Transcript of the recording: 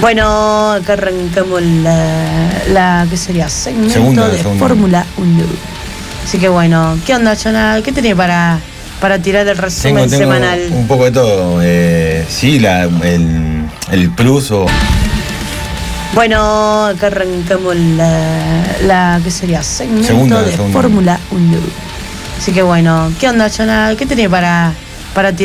Bueno, acá arrancamos la ¿qué sería? Segmento Segunda. de Fórmula 1. Así que bueno, ¿qué onda, Jonah? ¿Qué tenés para tirar el resumen Tengo semanal? un poco de todo. Sí, el plus o... Bueno, acá arrancamos la ¿qué sería? Segmento Segunda. de Fórmula 1. Así que bueno, ¿qué onda, Jonah? ¿Qué tenés para tirar